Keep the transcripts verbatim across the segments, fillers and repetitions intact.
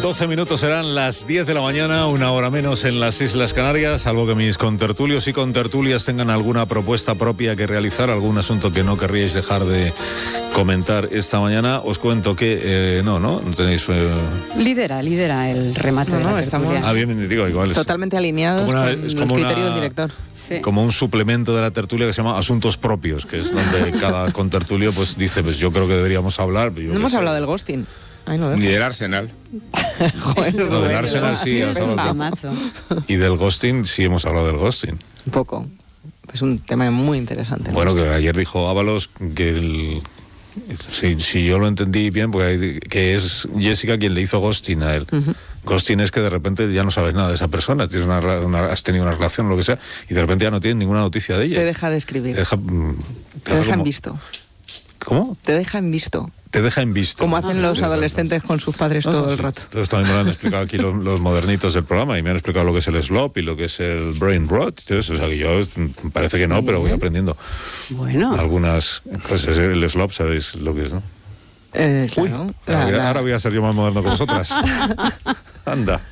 doce minutos serán las diez de la mañana, una hora menos en las Islas Canarias, salvo que mis contertulios y contertulias tengan alguna propuesta propia que realizar, algún asunto que no querríais dejar de comentar esta mañana. Os cuento que eh, no, no, no tenéis... Eh... Lidera, lidera el remate no, de la no, tertulia. estamos Ah, bien, digo, igual es totalmente alineados como una, con es los como criterios una, del director. Sí. Como un suplemento de la tertulia que se llama Asuntos Propios, que es donde cada contertulio pues dice, pues yo creo que deberíamos hablar. Yo No hemos sé. hablado del ghosting. Ahí lo Ni dejo. del Arsenal. Joder, No, del Rubén, Arsenal sí, Tienes has un hablado. temazo. Y del ghosting, sí hemos hablado del ghosting. Un poco. Es un tema muy interesante, ¿no? Bueno, que ayer dijo Ábalos que el... Si, si yo lo entendí bien, porque hay- que es Jessica quien le hizo ghosting a él. Ujú. Ghosting es que de repente ya no sabes nada de esa persona, tienes una, ra- una- has tenido una relación o lo que sea, y de repente ya no tienes ninguna noticia de ella. Te deja de escribir. Te deja, mm, Te deja en como- visto. ¿Cómo? Te deja en visto. Te deja en visto. Como hacen los Sí, adolescentes con sus padres no, todo no, el sí. rato. Entonces también me lo han explicado aquí los, los modernitos del programa y me han explicado lo que es el slop y lo que es el brain rot. Entonces, o sea, que yo mm, parece que no, pero voy aprendiendo Bueno, algunas cosas. El slop, sabéis lo que es, ¿no? Eh, claro. Uy, La- ahora, voy a- la- ahora voy a ser yo más moderno que vosotras. Anda.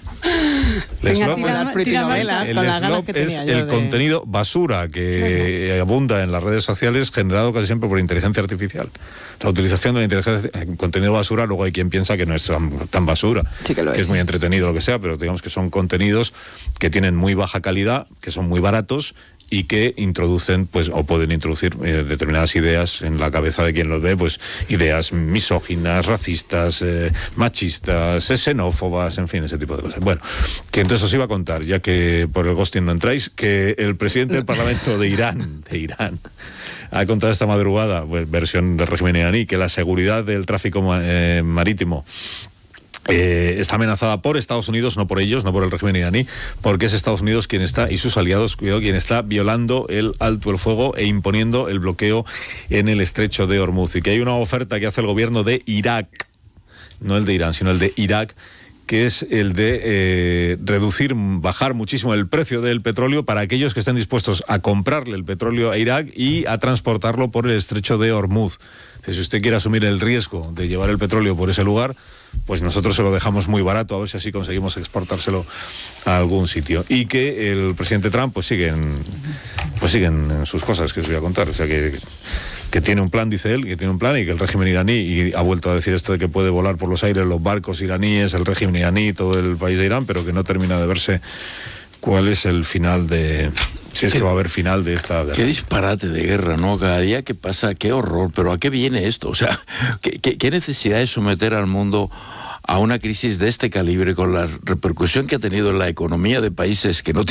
El Venga, slop tira- es- las frutinovelas, el con las ganas slop que es tenía yo el de- contenido basura que abunda en las redes sociales, generado casi siempre por inteligencia artificial. La utilización de la inteligencia, eh, contenido basura, luego hay quien piensa que no es tan, tan basura, Sí que lo es, es muy sí. entretenido, lo que sea, pero digamos que son contenidos que tienen muy baja calidad, que son muy baratos y que introducen, pues, o pueden introducir eh, determinadas ideas en la cabeza de quien los ve, pues, ideas misóginas, racistas, eh, machistas, eh, xenófobas, en fin, ese tipo de cosas. Bueno, que entonces os iba a contar, ya que por el ghosting no entráis, que el presidente del Parlamento de Irán, de Irán, ha contado esta madrugada, pues, versión del régimen iraní, que la seguridad del tráfico ma- eh, marítimo Eh, está amenazada por Estados Unidos, no por ellos, no por el régimen iraní, porque es Estados Unidos quien está, y sus aliados, cuidado, quien está violando el alto el fuego e imponiendo el bloqueo en el estrecho de Hormuz. Y que hay una oferta que hace el gobierno de Irak, no el de Irán, sino el de Irak, que es el de eh, reducir, bajar muchísimo el precio del petróleo para aquellos que estén dispuestos a comprarle el petróleo a Irak y a transportarlo por el estrecho de Hormuz. Si usted quiere asumir el riesgo de llevar el petróleo por ese lugar, pues nosotros se lo dejamos muy barato, a ver si así conseguimos exportárselo a algún sitio. Y que el presidente Trump pues sigue en, pues siguen en sus cosas, que os voy a contar. O sea, que, que tiene un plan, dice él, que tiene un plan, y que el régimen iraní, y ha vuelto a decir esto de que puede volar por los aires los barcos iraníes, el régimen iraní, todo el país de Irán, pero que no termina de verse cuál es el final de... Si es que va a haber final de esta guerra. Qué disparate de guerra, ¿no? Cada día que pasa, qué horror. Pero ¿a qué viene esto? O sea, ¿qué, qué, qué necesidad es someter al mundo a una crisis de este calibre con la repercusión que ha tenido en la economía de países que no